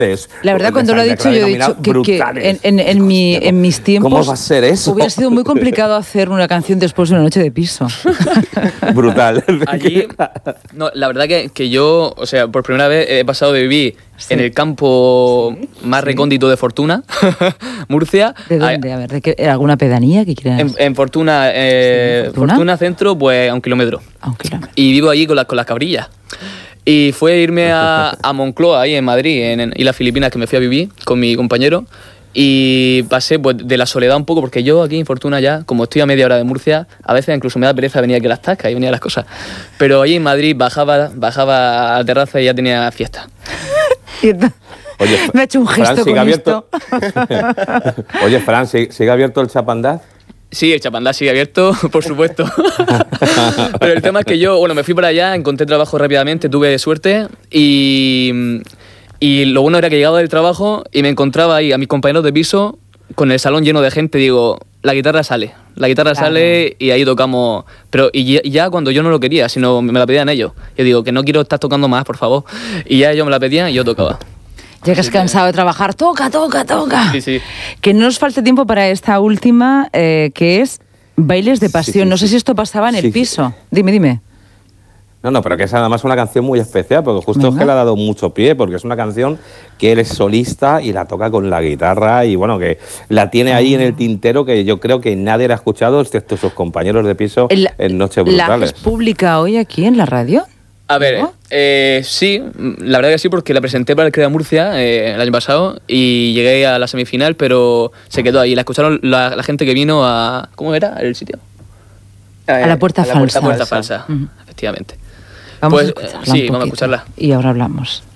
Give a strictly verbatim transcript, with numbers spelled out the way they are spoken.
La verdad, cuando lo he dicho, yo he dicho que, que en, en, en, mi, en mis tiempos ¿Cómo va a ser eso? hubiera sido muy complicado hacer una canción después de una noche de piso. Brutal. Allí, no, la verdad que, que yo, o sea, por primera vez he pasado de vivir sí. en el campo sí. más sí. recóndito de Fortuna, Murcia. ¿De dónde? A, a ver, ¿de qué, ¿alguna pedanía que quieras? En, en Fortuna, eh, sí, Fortuna, Fortuna Centro, pues a un kilómetro. A un kilómetro. Y vivo allí con las, con las cabrillas. Y fue irme a, a Moncloa, ahí en Madrid, en, en Islas Filipinas, que me fui a vivir con mi compañero. Y pasé pues, de la soledad un poco, porque yo aquí en Fortuna ya, como estoy a media hora de Murcia, a veces incluso me da pereza venir aquí a las tascas y venir a las cosas. Pero allí en Madrid bajaba, bajaba a la terraza y ya tenía fiesta. Oye, me ha hecho un gesto Fran, con abierto... esto. Oye, Fran, ¿sigue abierto el Chapandaz? Sí, el Chapandaz sigue abierto, por supuesto. Pero el tema es que yo, bueno, me fui para allá, encontré trabajo rápidamente, tuve suerte y, y lo bueno era que llegaba del trabajo y me encontraba ahí a mis compañeros de piso con el salón lleno de gente. Digo, la guitarra sale, la guitarra claro. sale y ahí tocamos. Pero y ya, ya cuando yo no lo quería, sino me la pedían ellos. Yo digo, que no quiero estar tocando más, por favor. Y ya ellos me la pedían y yo tocaba. Llegas sí, cansado de trabajar, toca, toca, toca. Sí, sí. Que no nos falte tiempo para esta última, eh, que es Bailes de Pasión. Sí, sí, no sé sí. si esto pasaba en sí, el piso. Sí. Dime, dime. No, no, pero que es además una canción muy especial, porque justo es que le ha dado mucho pie, porque es una canción que él es solista y la toca con la guitarra y bueno, que la tiene ahí en el tintero, que yo creo que nadie la ha escuchado, excepto sus compañeros de piso el, en Noches Brutales. ¿La es pública hoy aquí en la radio? A ver, ¿no? eh, sí, la verdad que sí, porque la presenté para el Crea Murcia eh, el año pasado y llegué a la semifinal, pero se quedó ahí. La escucharon la, la gente que vino a... ¿Cómo era el sitio? A, a la Puerta a la Falsa. Puerta Falsa, uh-huh. efectivamente. Vamos pues, a escucharla sí, vamos a escucharla. Y ahora hablamos.